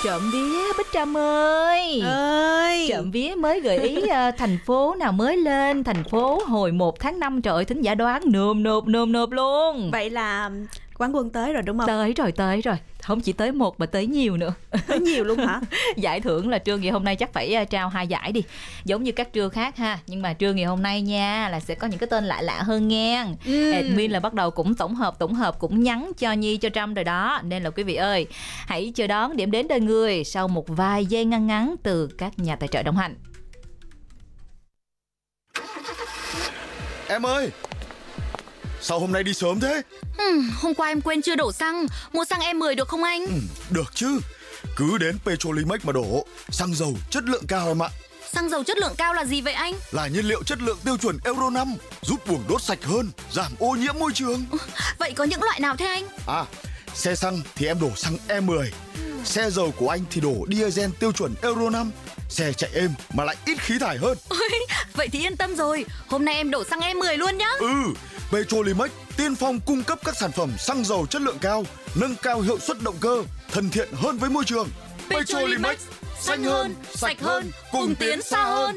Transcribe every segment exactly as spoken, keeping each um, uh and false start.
Trộm vía Bích Trâm ơi. ơi Trộm vía mới gợi ý uh, thành phố nào mới lên thành phố hồi một tháng năm. Trời ơi, thính giả đoán nườm nượp nườm nượp luôn. Vậy là Quán Quân tới rồi đúng không? Tới rồi tới rồi. Không chỉ tới một mà tới nhiều nữa. Tới nhiều luôn hả? Giải thưởng là trưa ngày hôm nay chắc phải uh, trao hai giải đi. Giống như các trưa khác ha. Nhưng mà trưa ngày hôm nay nha là sẽ có những cái tên lạ lạ hơn nghe. ừ. Admin là bắt đầu cũng tổng hợp tổng hợp cũng nhắn cho Nhi cho Trâm rồi đó. Nên là quý vị ơi, hãy chờ đón điểm đến đời người sau một vài giây ngắn ngắn từ các nhà tài trợ đồng hành. Em ơi, sao hôm nay đi sớm thế? Ừ, hôm qua em quên chưa đổ xăng. Mua xăng E mười được không anh? Ừ, được chứ. Cứ đến Petrolimex mà đổ. Xăng dầu chất lượng cao em ạ. Xăng dầu chất lượng cao là gì vậy anh? Là nhiên liệu chất lượng tiêu chuẩn Euro năm, giúp buồng đốt sạch hơn, giảm ô nhiễm môi trường. Vậy có những loại nào thế anh? À, xe xăng thì em đổ xăng E mười. Xe dầu của anh thì đổ diesel tiêu chuẩn Euro năm. Xe chạy êm mà lại ít khí thải hơn. Ôi, vậy thì yên tâm rồi. Hôm nay em đổ xăng E mười luôn nhá. Ừ, Petrolimex tiên phong cung cấp các sản phẩm xăng dầu chất lượng cao, nâng cao hiệu suất động cơ, thân thiện hơn với môi trường. Petrolimex, xanh hơn, sạch hơn, cùng tiến xa hơn.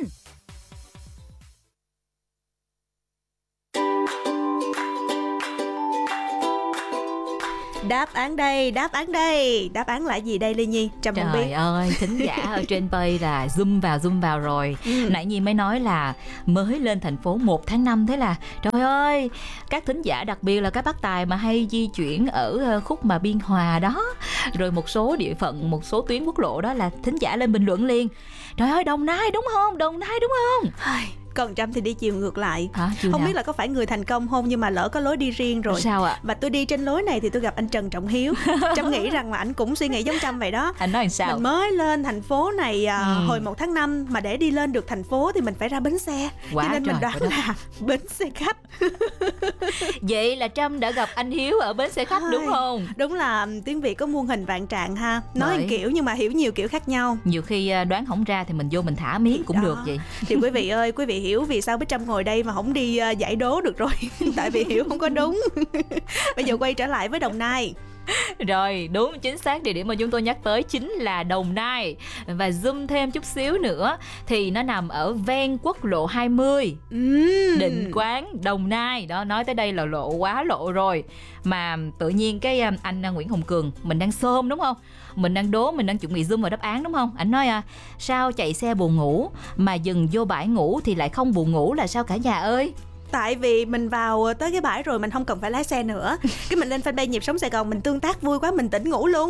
Đáp án đây, đáp án đây. Đáp án là gì đây Lê Nhi? Trâm không biết. Trời ơi, thính giả ở trên page là zoom vào zoom vào rồi. ừ. Nãy Nhi mới nói là mới lên thành phố một tháng năm. Thế là trời ơi, các thính giả đặc biệt là các bác tài mà hay di chuyển ở khúc mà Biên Hòa đó, rồi một số địa phận, một số tuyến quốc lộ đó là thính giả lên bình luận liền. Trời ơi, Đồng Nai đúng không? Đồng Nai đúng không? Còn Trâm thì đi chiều ngược lại. Hả? Chiều không nào? biết là có phải người thành công không, nhưng mà lỡ có lối đi riêng rồi. Sao ạ? Và tôi đi trên lối này thì tôi gặp anh Trần Trọng Hiếu. Trâm nghĩ rằng là anh cũng suy nghĩ giống Trâm vậy đó. Anh nói làm sao? Mình mới lên thành phố này à, ừ. hồi một tháng năm, mà để đi lên được thành phố thì mình phải ra bến xe. Quá cho nên trời, mình đoán là bến xe khách. Vậy là Trâm đã gặp anh Hiếu ở bến xe khách đúng không? Đúng là tiếng Việt có muôn hình vạn trạng ha. Nói Bởi... kiểu nhưng mà hiểu nhiều kiểu khác nhau. Nhiều khi đoán không ra thì mình vô mình thả miếng cũng đó. được vậy. Thì quý vị ơi, quý vị hiểu vì sao Bích Trâm ngồi đây mà không đi uh, giải đố được rồi. Tại vì hiểu không có đúng. Bây giờ quay trở lại với Đồng Nai. Rồi, đúng chính xác địa điểm mà chúng tôi nhắc tới chính là Đồng Nai. Và zoom thêm chút xíu nữa thì nó nằm ở ven quốc lộ hai mươi, uhm. Định Quán, Đồng Nai. Đó, nói tới đây là lộ quá lộ rồi. Mà tự nhiên cái anh Nguyễn Hồng Cường, mình đang xôm đúng không? Mình đang đố, mình đang chuẩn bị zoom vào đáp án đúng không? Anh nói à, sao chạy xe buồn ngủ mà dừng vô bãi ngủ thì lại không buồn ngủ là sao cả nhà ơi? Tại vì mình vào tới cái bãi rồi mình không cần phải lái xe nữa. Cái mình lên fanpage Nhịp Sống Sài Gòn, mình tương tác vui quá mình tỉnh ngủ luôn.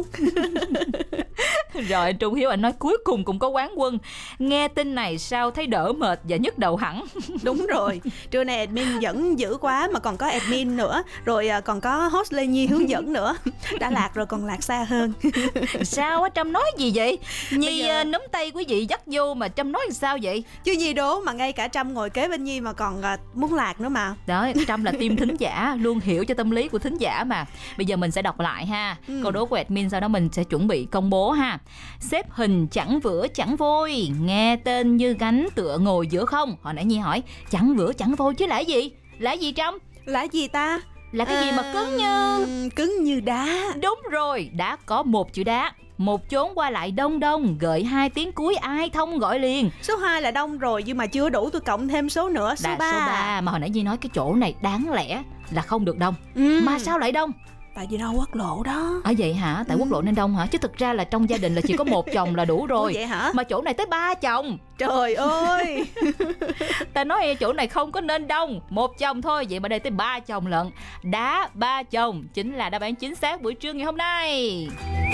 Rồi anh Trung Hiếu anh nói cuối cùng cũng có quán quân. Nghe tin này sao thấy đỡ mệt và nhức đầu hẳn. Đúng rồi, trưa nay admin dẫn dữ quá mà còn có admin nữa. Rồi còn có host Lê Nhi hướng dẫn nữa. Đã lạc rồi còn lạc xa hơn. Sao á, Trâm nói gì vậy? Nhi giờ... nắm tay quý vị dắt vô mà Trâm nói sao vậy? Chứ Nhi đố mà ngay cả Trâm ngồi kế bên Nhi mà còn muốn lạc nữa mà. Đó, Trâm là team thính giả, luôn hiểu cho tâm lý của thính giả mà. Bây giờ mình sẽ đọc lại ha. ừ. Câu đố của admin, sau đó mình sẽ chuẩn bị công bố ha. Xếp hình chẳng vữa chẳng vôi, nghe tên như gánh tựa ngồi giữa không. Hồi nãy Nhi hỏi chẳng vữa chẳng vôi chứ là gì? Là gì Trâm? Là gì ta? Là cái à, gì mà cứng như... Cứng như đá. Đúng rồi, đá có một chữ đá. Một chốn qua lại đông đông, gợi hai tiếng cuối ai thông gọi liền. Số hai là đông rồi nhưng mà chưa đủ, tôi cộng thêm số nữa, số ba. Số ba, mà hồi nãy Nhi nói cái chỗ này đáng lẽ là không được đông. ừ. Mà sao lại đông? Tại vì đâu quốc lộ đó. À vậy hả? Tại ừ. quốc lộ nên đông hả? Chứ thực ra là trong gia đình là chỉ có một chồng là đủ rồi. Ủa vậy hả? Mà chỗ này tới ba chồng. Trời ơi. Ta nói chỗ này không có nên đông, một chồng thôi, vậy mà đây tới ba chồng lận. Đá ba chồng chính là đáp án chính xác buổi trưa ngày hôm nay.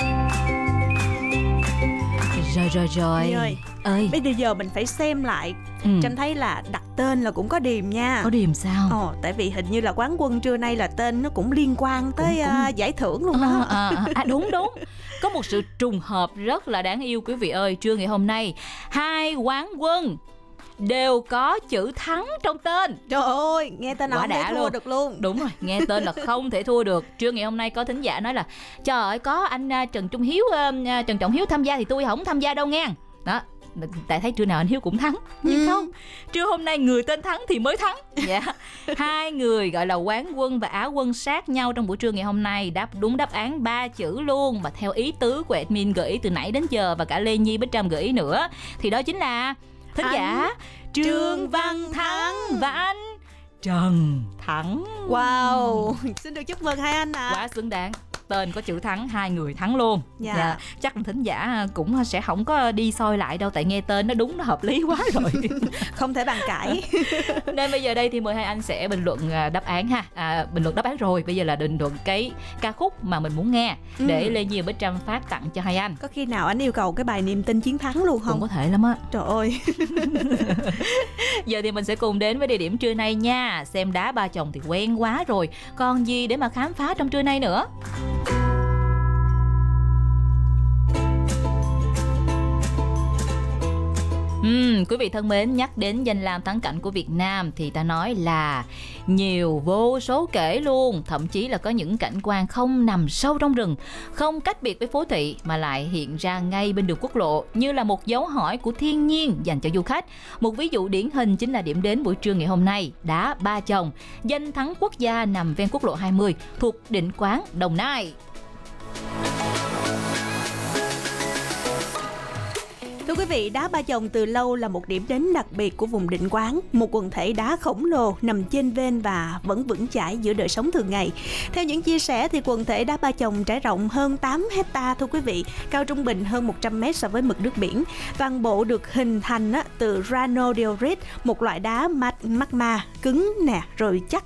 Rồi rồi rồi ơi, ơi, bây giờ mình phải xem lại. ừ. Trâm thấy là đặt tên là cũng có điềm nha. Có điềm sao? Ồ, tại vì hình như là quán quân trưa nay là tên nó cũng liên quan tới cũng, cũng... Uh, giải thưởng luôn đó. à, à, à, Đúng đúng. Có một sự trùng hợp rất là đáng yêu quý vị ơi. Trưa ngày hôm nay hai quán quân đều có chữ thắng trong tên. Trời ơi, nghe tên nào không thể thua luôn. được luôn. Đúng rồi, nghe tên là không thể thua được. Trưa ngày hôm nay có thính giả nói là trời ơi, có anh uh, Trần Trung Hiếu, uh, Trần Trọng Hiếu tham gia thì tôi không tham gia đâu nghe. Đó, Tại thấy trưa nào anh Hiếu cũng thắng. Nhưng ừ. không, trưa hôm nay người tên thắng thì mới thắng. Dạ. Hai người gọi là quán quân và á quân sát nhau trong buổi trưa ngày hôm nay, đáp đúng đáp án ba chữ luôn, mà theo ý tứ của admin gợi ý từ nãy đến giờ và cả Lê Nhi, Bích Trâm gợi ý nữa, thì đó chính là thính anh giả Trương Văn Thắng và anh Trần Thắng. Wow, xin được chúc mừng hai anh ạ. À. Quá xứng đáng. Tên có chữ Thắng, hai người thắng luôn. Dạ. Dạ. Chắc là thính giả cũng sẽ không có đi soi lại đâu, tại nghe tên nó đúng, nó hợp lý quá rồi. Không thể bàn cãi. Nên bây giờ đây thì mời hai anh sẽ bình luận đáp án ha. À, bình luận đáp án rồi, bây giờ là bình luận cái ca khúc mà mình muốn nghe ừ. để Lê Nhi và Bích Trâm phát tặng cho hai anh. Có khi nào anh yêu cầu cái bài niềm tin chiến thắng luôn không? Cũng có thể lắm á. Trời ơi. Giờ thì mình sẽ cùng đến với địa điểm trưa nay nha. Xem đá ba chồng thì quen quá rồi, còn gì để mà khám phá trong trưa nay nữa. Uhm, quý vị thân mến, nhắc đến danh lam thắng cảnh của Việt Nam thì ta nói là nhiều vô số kể luôn. Thậm chí là có những cảnh quan không nằm sâu trong rừng, không cách biệt với phố thị, mà lại hiện ra ngay bên đường quốc lộ, như là một dấu hỏi của thiên nhiên dành cho du khách. Một ví dụ điển hình chính là điểm đến buổi trưa ngày hôm nay, đá Ba Chồng, danh thắng quốc gia nằm ven quốc lộ hai mươi thuộc Định Quán, Đồng Nai. Thưa quý vị, đá Ba Chồng từ lâu là một điểm đến đặc biệt của vùng Định Quán, một quần thể đá khổng lồ nằm trên ven và vẫn vững chãi giữa đời sống thường ngày. Theo những chia sẻ thì quần thể đá Ba Chồng trải rộng hơn tám hecta thưa quý vị, cao trung bình hơn một trăm mét so với mực nước biển. Toàn bộ được hình thành từ granodiorite, một loại đá magma cứng nè, rồi chắc